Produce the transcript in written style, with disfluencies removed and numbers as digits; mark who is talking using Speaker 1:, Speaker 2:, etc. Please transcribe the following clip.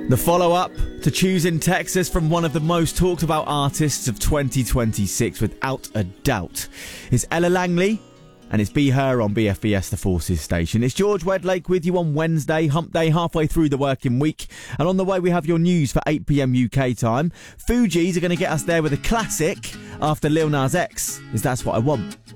Speaker 1: The follow-up to Choosing Texas from one of the most talked about artists of 2026, without a doubt, is Ella Langley, and it's Be Her on BFBS, the Forces station. It's George Wedlake with you on Wednesday, hump day, halfway through the working week. And on the way, we have your news for 8 p.m. UK time. Fugees are going to get us there with a classic after Lil Nas X, is That's What I Want.